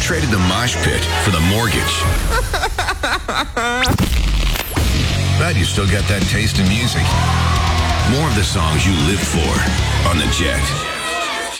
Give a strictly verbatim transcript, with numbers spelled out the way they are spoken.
traded the mosh pit for the mortgage. But you still got that taste in music. More of the songs you live for on The Jet.